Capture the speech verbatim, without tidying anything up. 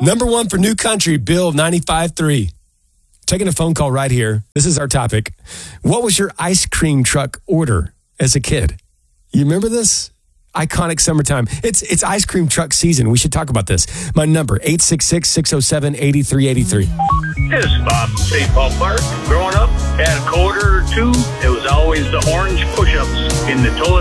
Number one for New Country, Bill ninety-five three. Taking a phone call right here. This is our topic. What was your ice cream truck order as a kid? You remember this? Iconic summertime. It's it's ice cream truck season. We should talk about this. My number, eight six six, six oh seven, eight three eight three. This is Bob from Saint Paul Park. Growing up, had a quarter or two. It was always the orange push-ups in the toilet